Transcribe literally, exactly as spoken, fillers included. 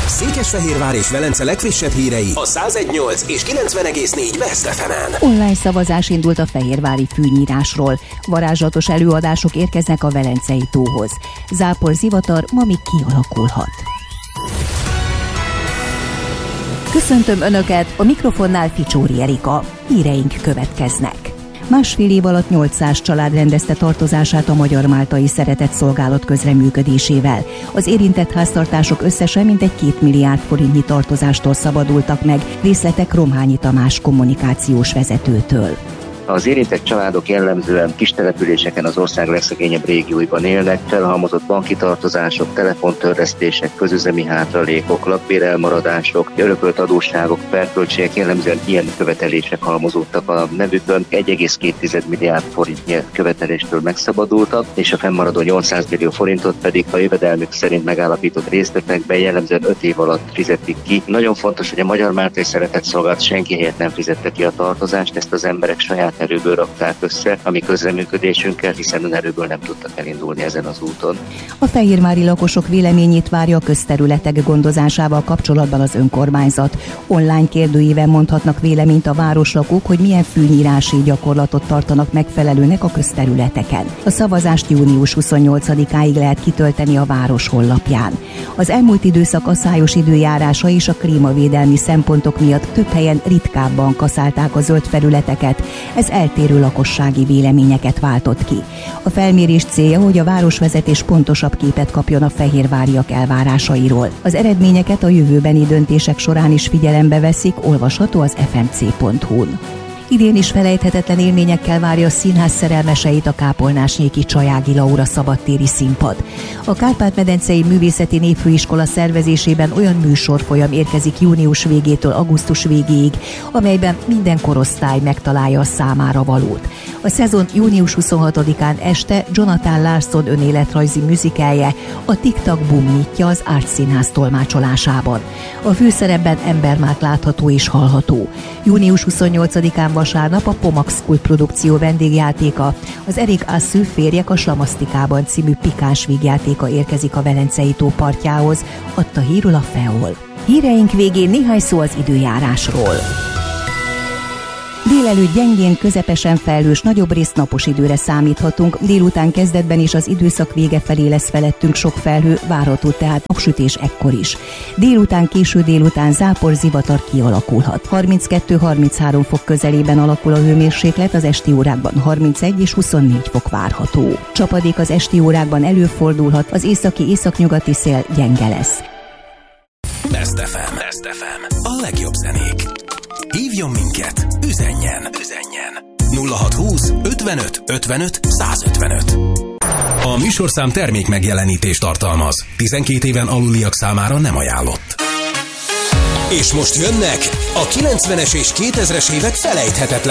Székesfehérvár és Velence legfrissebb hírei a száz egy egész nyolc és kilencven egész négy Best ef emen. Online szavazás indult a fehérvári fűnyírásról. Varázslatos előadások érkeznek a Velencei tóhoz. Zápor-zivatar ma még kialakulhat. Köszöntöm Önöket, a mikrofonnál Ficsóri Erika. Híreink következnek. Másfél év alatt nyolcszáz család rendezte tartozását a Magyar-Máltai Szeretetszolgálat közreműködésével. Az érintett háztartások összesen mintegy két milliárd forintnyi tartozástól szabadultak meg, részletek Romhányi Tamás kommunikációs vezetőtől. Az érintett családok jellemzően kis településeken az ország legszegényebb régióiban élnek, felhalmozott banki tartozások, telefontörlesztések, közüzemi hátralékok, lakbérelmaradások, örökölt adósságok, perköltségek, jellemzően ilyen követelések halmozódtak a nevükön. egy egész két milliárd forintnyi követeléstől megszabadultak, és a fennmaradó nyolcszáz millió forintot pedig a jövedelmük szerint megállapított részletekben jellemzően öt év alatt fizetik ki. Nagyon fontos, hogy a Magyar-Máltai Szeretetszolgálat senki helyett nem fizette ki a tartozást, ezt az emberek saját erőből rakták össze a mi közreműködésünkkel, hiszen önerőből nem tudtak elindulni ezen az úton. A fehérvári lakosok véleményét várja a közterületek gondozásával kapcsolatban az önkormányzat. Online kérdőíven mondhatnak véleményt a városlakók, hogy milyen fűnyírási gyakorlatot tartanak megfelelőnek a közterületeken. A szavazást június huszonnyolcadikáig lehet kitölteni a város honlapján. Az elmúlt időszak aszályos időjárása és a klímavédelmi szempontok miatt több helyen ritkábban kaszálták a zöld felületeket. Ez eltérő lakossági véleményeket váltott ki. A felmérés célja, hogy a városvezetés pontosabb képet kapjon a fehérváriak elvárásairól. Az eredményeket a jövőbeni döntések során is figyelembe veszik, olvasható az ef em cé pont hu-n. Idén is felejthetetlen élményekkel várja a színház szerelmeseit a kápolnásnyéki Csajági Laura szabadtéri színpad. A Kárpát-medencei Művészeti Névfőiskola szervezésében olyan műsorfolyam érkezik június végétől augusztus végéig, amelyben minden korosztály megtalálja a számára valót. A szezon június huszonhatodikán este Jonathan Larson önéletrajzi műzikelje, a Tik-Tak Boom nyitja az Árt Színház tolmácsolásában. A főszerepben Embermárk látható és hallható. június huszonnyolcadikán vasárnap a Pomax Kult produkció vendégjátéka, az Erik Asszu Férjek a Slamasztikában című pikáns vígjátéka érkezik a Velencei tó partjához, adta hírül a Feol. Híreink végén néhány szó az időjárásról. Délelőtt gyengén, közepesen felhős, nagyobb részt napos időre számíthatunk. Délután kezdetben is az időszak vége felé lesz felettünk sok felhő, várható tehát napsütés ekkor is. Délután, késő délután zápor-zivatar kialakulhat. harminckettő-harminchárom fok közelében alakul a hőmérséklet, az esti órákban harmincegy és huszonnégy fok várható. Csapadék az esti órákban előfordulhat, az északi északnyugati szél gyenge lesz. Best ef em. Best ef em. A legjobb zenék. Hívjon minket, üzenjen, üzenjen. nulla hatszázhúsz ötvenöt ötvenöt százötvenöt. A műsorszám termék megjelenítést tartalmaz. tizenkét éven aluliak számára nem ajánlott. És most jönnek a kilencvenes és kétezres évek felejthetetlen